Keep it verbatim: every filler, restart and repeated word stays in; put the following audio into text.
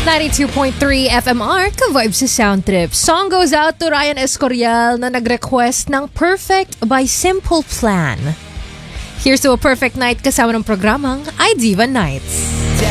ninety-two point three F M R, ka-vibe sa Sound Trip. Song goes out to Ryan Escorial na nag-request ng Perfect by Simple Plan. Here's to a perfect night kasama ng programang I Diva Nights.